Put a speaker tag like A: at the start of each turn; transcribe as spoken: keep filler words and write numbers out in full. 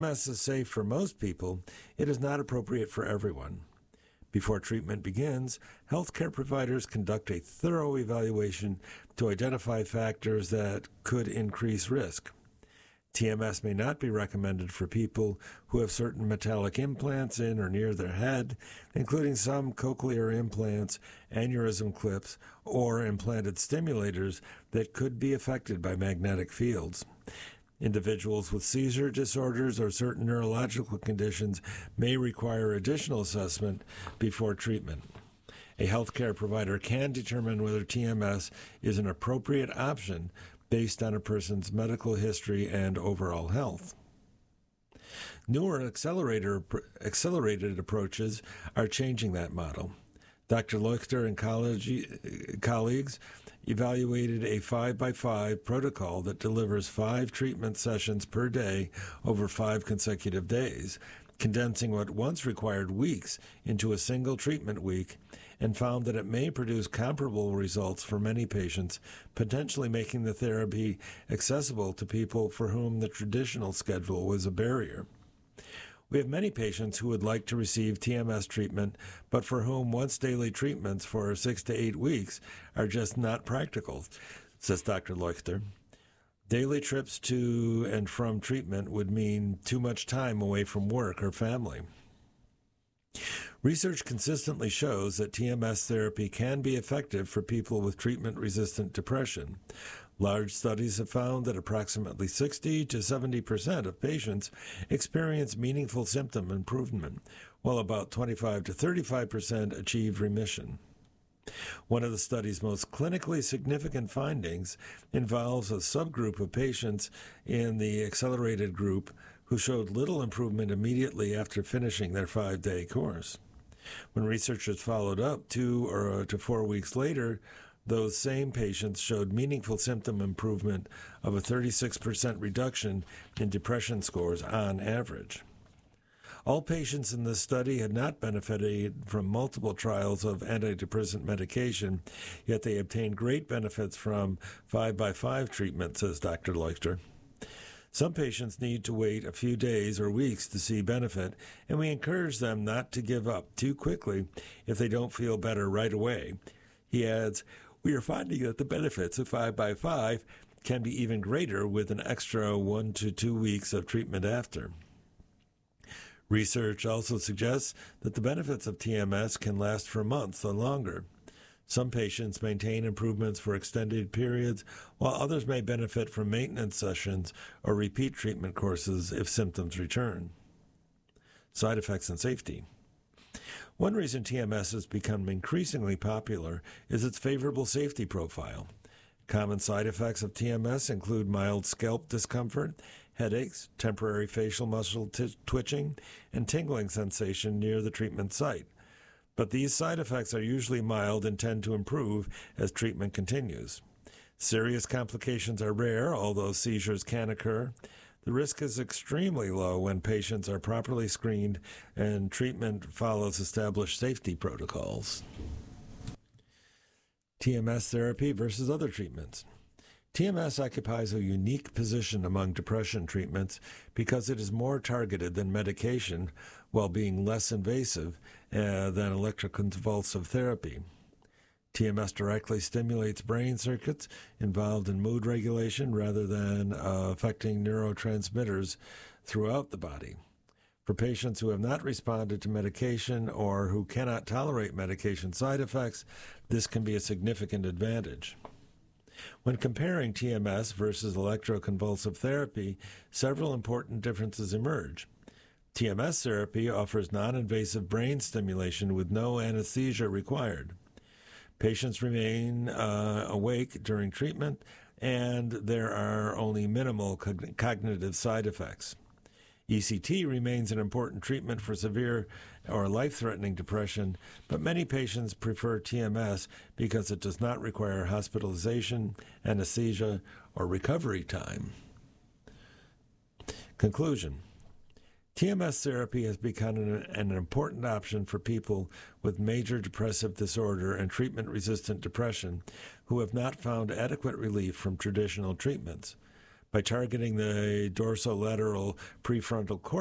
A: M S is safe for most people, it is not appropriate for everyone. Before treatment begins, healthcare providers conduct a thorough evaluation to identify factors that could increase risk. T M S may not be recommended for people who have certain metallic implants in or near their head, including some cochlear implants, aneurysm clips, or implanted stimulators that could be affected by magnetic fields. Individuals with seizure disorders or certain neurological conditions may require additional assessment before treatment. A healthcare provider can determine whether T M S is an appropriate option based on a person's medical history and overall health. Newer accelerator, accelerated approaches are changing that model. Doctor Leuchter and college, colleagues evaluated a five by five protocol that delivers five treatment sessions per day over five consecutive days, condensing what once required weeks into a single treatment week, and found that it may produce comparable results for many patients, potentially making the therapy accessible to people for whom the traditional schedule was a barrier. We have many patients who would like to receive T M S treatment, but for whom once-daily treatments for six to eight weeks are just not practical, says Doctor Leuchter. Daily trips to and from treatment would mean too much time away from work or family. Research consistently shows that T M S therapy can be effective for people with treatment-resistant depression. Large studies have found that approximately sixty to seventy percent of patients experience meaningful symptom improvement, while about twenty-five to thirty-five percent achieve remission. One of the study's most clinically significant findings involves a subgroup of patients in the accelerated group who showed little improvement immediately after finishing their five-day course. When researchers followed up two or to four weeks later, those same patients showed meaningful symptom improvement of a thirty-six percent reduction in depression scores on average. All patients in this study had not benefited from multiple trials of antidepressant medication, yet they obtained great benefits from five by five treatment, says Doctor Leuchter. Some patients need to wait a few days or weeks to see benefit, and we encourage them not to give up too quickly if they don't feel better right away. He adds, "We are finding that the benefits of five by five can be even greater with an extra one to two weeks of treatment after." Research also suggests that the benefits of T M S can last for months or longer. Some patients maintain improvements for extended periods, while others may benefit from maintenance sessions or repeat treatment courses if symptoms return. Side effects and safety. One reason T M S has become increasingly popular is its favorable safety profile. Common side effects of T M S include mild scalp discomfort, headaches, temporary facial muscle t- twitching, and tingling sensation near the treatment site. But these side effects are usually mild and tend to improve as treatment continues. Serious complications are rare, although seizures can occur. The risk is extremely low when patients are properly screened and treatment follows established safety protocols. T M S therapy versus other treatments. T M S occupies a unique position among depression treatments because it is more targeted than medication while being less invasive uh, than electroconvulsive therapy. T M S directly stimulates brain circuits involved in mood regulation rather than uh, affecting neurotransmitters throughout the body. For patients who have not responded to medication or who cannot tolerate medication side effects, this can be a significant advantage. When comparing T M S versus electroconvulsive therapy, several important differences emerge. T M S therapy offers non-invasive brain stimulation with no anesthesia required. Patients remain uh, awake during treatment, and there are only minimal cog- cognitive side effects. E C T remains an important treatment for severe or life-threatening depression, but many patients prefer T M S because it does not require hospitalization, anesthesia, or recovery time. Conclusion. T M S therapy has become an, an important option for people with major depressive disorder and treatment-resistant depression who have not found adequate relief from traditional treatments. by targeting the dorsolateral prefrontal cortex.